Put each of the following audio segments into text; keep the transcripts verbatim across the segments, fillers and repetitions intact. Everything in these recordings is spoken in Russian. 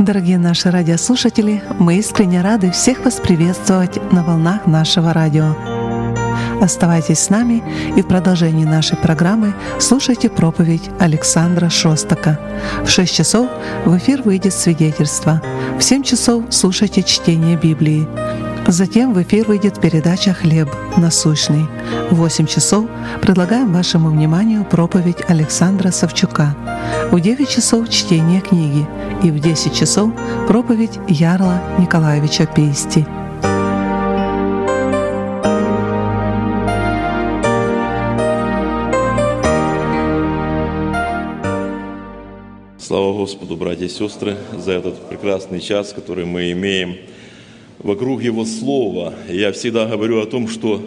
Дорогие наши радиослушатели, мы искренне рады всех вас приветствовать на волнах нашего радио. Оставайтесь с нами и в продолжении нашей программы слушайте проповедь Александра Шостака. В шесть часов в эфир выйдет свидетельство. В семь часов слушайте чтение Библии. Затем в эфир выйдет передача «Хлеб насущный». В восемь часов предлагаем вашему вниманию проповедь Александра Савчука. В девять часов чтение книги и в десять часов проповедь Ярла Николаевича Пейсти. Слава Господу, братья и сестры, за этот прекрасный час, который мы имеем вокруг Его Слова. Я всегда говорю о том, что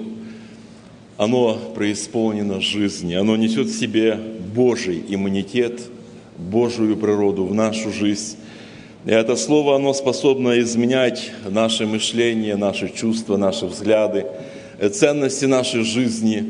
оно преисполнено жизни, оно несет в себе Божий иммунитет, Божию природу в нашу жизнь. И это Слово, оно способно изменять наше мышление, наши чувства, наши взгляды, ценности нашей жизни.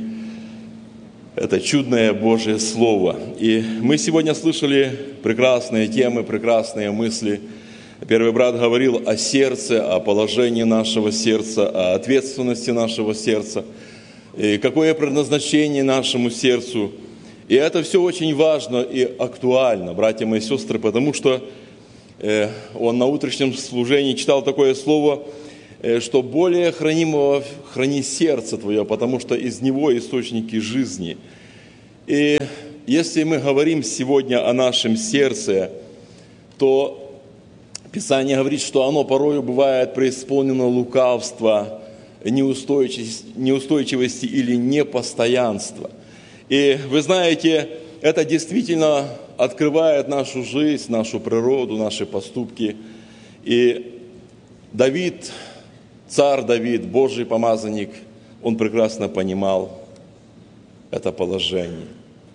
Это чудное Божье Слово. И мы сегодня слышали прекрасные темы, прекрасные мысли. Первый брат говорил о сердце, о положении нашего сердца, о ответственности нашего сердца, и какое предназначение нашему сердцу. И это все очень важно и актуально, братья мои сестры, потому что э, он на утреннем служении читал такое слово, э, что более хранимого храни сердце твое, потому что из него источники жизни. И если мы говорим сегодня о нашем сердце, то Писание говорит, что оно порою бывает преисполнено лукавства, неустойчивости, неустойчивости или непостоянства. И вы знаете, это действительно открывает нашу жизнь, нашу природу, наши поступки. И Давид, царь Давид, Божий помазанник, он прекрасно понимал это положение.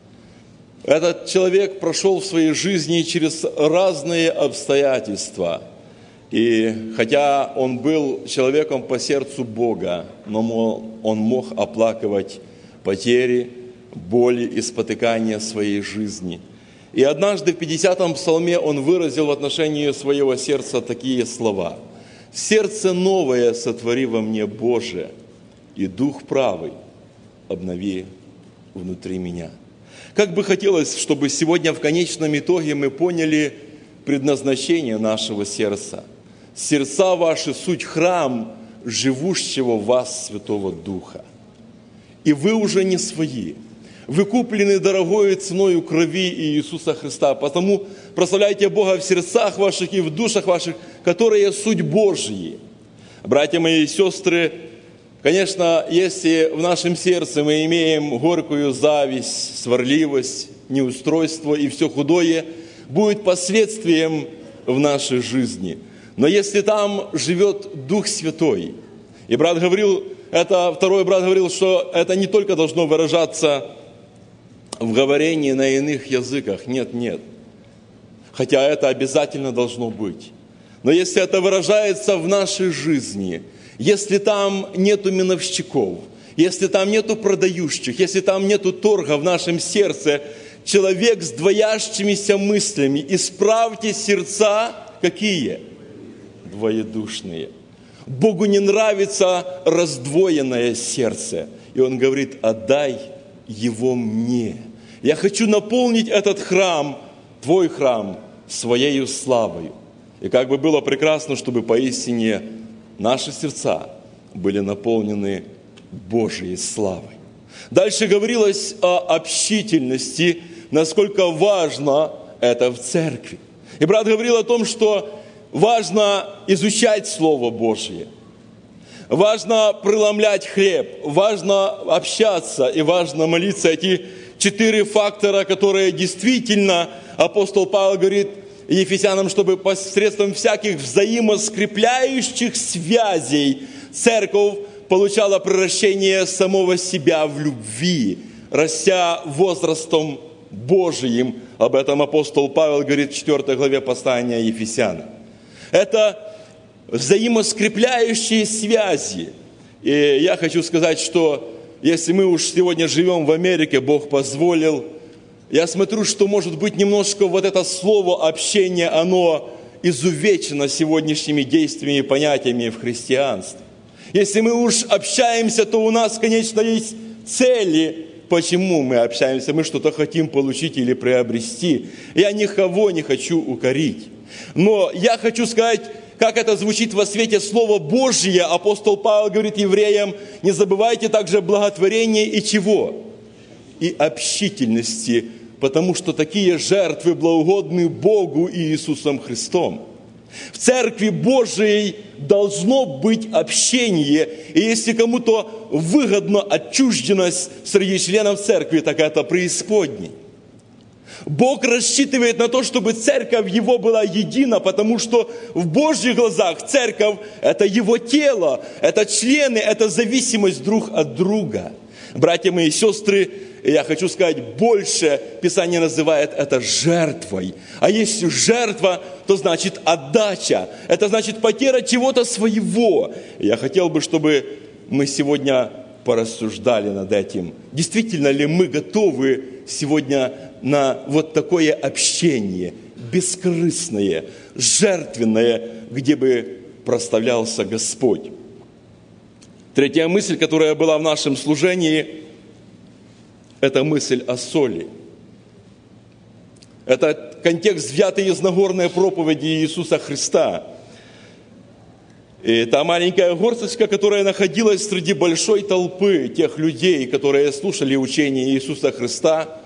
Этот человек прошел в своей жизни через разные обстоятельства. И хотя он был человеком по сердцу Бога, но он мог оплакивать потери, боли и спотыкания своей жизни. И однажды в пятидесятом псалме он выразил в отношении своего сердца такие слова: «Сердце новое сотвори во мне, Боже, и дух правый обнови внутри меня». Как бы хотелось, чтобы сегодня в конечном итоге мы поняли предназначение нашего сердца. Сердца ваши суть храм живущего в вас Святого Духа. И вы уже не свои. Вы куплены дорогою ценою крови Иисуса Христа. Потому прославляйте Бога в сердцах ваших и в душах ваших, которые суть Божьи. Братья мои и сестры, конечно, если в нашем сердце мы имеем горькую зависть, сварливость, неустройство и все худое, будет последствием в нашей жизни. Но если там живет Дух Святой, и брат говорил, это второй брат говорил, что это не только должно выражаться в говорении на иных языках. Нет, нет. Хотя это обязательно должно быть. Но если это выражается в нашей жизни, если там нету миновщиков, если там нету продающих, если там нету торга в нашем сердце, человек с двоящимися мыслями, исправьте сердца, какие? Двоедушные. Богу не нравится раздвоенное сердце. И Он говорит: отдай его мне. Я хочу наполнить этот храм, твой храм, своею славою. И как бы было прекрасно, чтобы поистине наши сердца были наполнены Божьей славой. Дальше говорилось о общительности, насколько важно это в церкви. И брат говорил о том, что важно изучать Слово Божье, важно преломлять хлеб, важно общаться и важно молиться. Эти четыре фактора, которые действительно апостол Павел говорит Ефесянам, чтобы посредством всяких взаимоскрепляющих связей церковь получала превращение самого себя в любви, растя возрастом Божиим. Об этом апостол Павел говорит в четвёртой главе послания Ефесянам. Это взаимоскрепляющие связи. И я хочу сказать, что если мы уж сегодня живем в Америке, Бог позволил, я смотрю, что, может быть, немножко вот это слово общение, оно изувечено сегодняшними действиями и понятиями в христианстве. Если мы уж общаемся, то у нас, конечно, есть цели, почему мы общаемся. Мы что-то хотим получить или приобрести. Я никого не хочу укорить. Но я хочу сказать, как это звучит во свете Слова Божье. Апостол Павел говорит евреям: не забывайте также благотворения и чего? И общительности, потому что такие жертвы благоугодны Богу и Иисусом Христом. В Церкви Божией должно быть общение, и если кому-то выгодна отчужденность среди членов Церкви, так это преисподней. Бог рассчитывает на то, чтобы Церковь Его была едина, потому что в Божьих глазах Церковь – это Его тело, это члены, это зависимость друг от друга. Братья мои и сестры, я хочу сказать больше, Писание называет это жертвой. А если жертва, то значит отдача. Это значит потеря чего-то своего. Я хотел бы, чтобы мы сегодня порассуждали над этим. Действительно ли мы готовы сегодня на вот такое общение, бескорыстное, жертвенное, где бы прославлялся Господь? Третья мысль, которая была в нашем служении, это мысль о соли. Это контекст, взятый из Нагорной проповеди Иисуса Христа. И та маленькая горсточка, которая находилась среди большой толпы тех людей, которые слушали учение Иисуса Христа,